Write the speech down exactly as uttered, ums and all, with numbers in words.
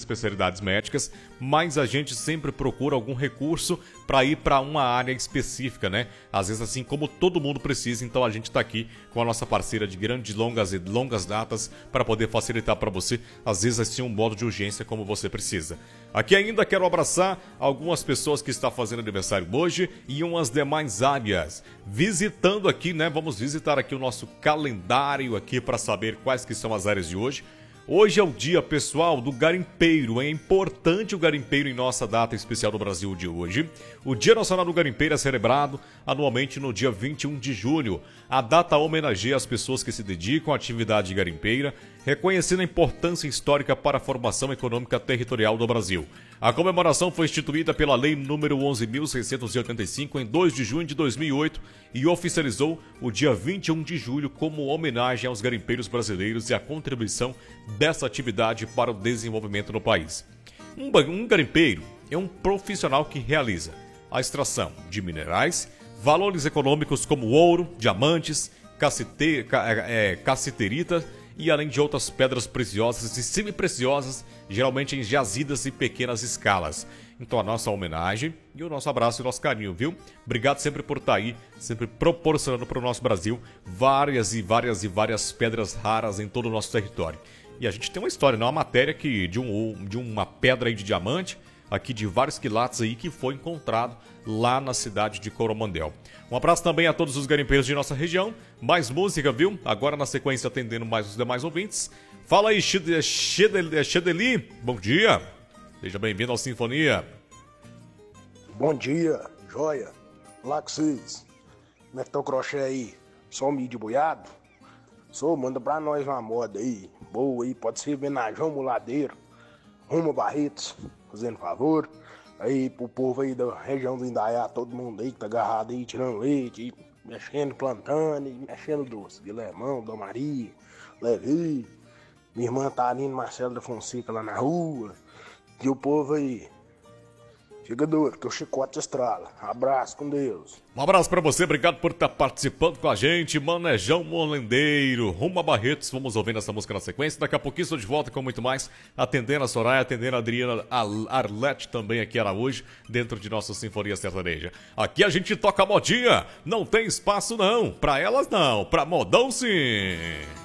especialidades médicas, mas a gente sempre procura algum recurso para ir para uma área específica, né? Às vezes assim como todo mundo precisa, então a gente está aqui com a nossa parceira de grandes, longas e longas datas para poder facilitar para você, às vezes assim um modo de urgência como você precisa. Aqui ainda quero abraçar algumas pessoas que estão fazendo aniversário hoje e umas demais áreas. Visitando aqui, né? Vamos visitar aqui o nosso calendário aqui para saber quais que são as áreas de hoje. Hoje é o dia, pessoal, do garimpeiro. É importante o garimpeiro em nossa data especial do Brasil de hoje. O Dia Nacional do Garimpeiro é celebrado anualmente no dia vinte e um de julho. A data homenageia as pessoas que se dedicam à atividade garimpeira, reconhecendo a importância histórica para a formação econômica territorial do Brasil. A comemoração foi instituída pela Lei número onze mil seiscentos e oitenta e cinco em dois de junho de dois mil e oito e oficializou o dia vinte e um de julho como homenagem aos garimpeiros brasileiros e a contribuição dessa atividade para o desenvolvimento no país. Um, um garimpeiro é um profissional que realiza a extração de minerais, valores econômicos como ouro, diamantes, cacite, é, cassiterita e além de outras pedras preciosas e semi-preciosas, geralmente em jazidas e pequenas escalas. Então a nossa homenagem e o nosso abraço e o nosso carinho, viu? Obrigado sempre por estar aí, sempre proporcionando para o nosso Brasil várias e várias e várias pedras raras em todo o nosso território. E a gente tem uma história, não? Uma matéria que, de, um, de uma pedra aí de diamante, aqui de vários quilates aí, que foi encontrado lá na cidade de Coromandel. Um abraço também a todos os garimpeiros de nossa região. Mais música, viu? Agora na sequência atendendo mais os demais ouvintes. Fala aí, Chedeli. Bom dia. Seja bem-vindo ao Sinfonia. Bom dia, joia. Olá com vocês. Como é que tá o crochê aí? Só um milho boiado? Só manda pra nós uma moda aí. Boa aí, pode ser Venajão Muladeiro, Rumo Barretos, fazendo favor. Aí pro povo aí da região do Indaiá, todo mundo aí que tá agarrado aí, tirando leite, mexendo, plantando, mexendo doce. Guilhermão, Dom Maria, Levi, minha irmã Tarina Marcelo da Fonseca lá na rua. E o povo aí, fica doido, que o chicote estrala. Abraço, com Deus. Um abraço pra você, obrigado por estar participando com a gente. Manejão Molendeiro, Rumo a Barretos. Vamos ouvindo essa música na sequência. Daqui a pouquinho estou de volta com muito mais. Atendendo a Soraya, atendendo a Adriana Arlete também aqui Araújo, dentro de nossa Sinfonia Sertaneja. Aqui a gente toca modinha, não tem espaço não. Pra elas não, pra modão sim.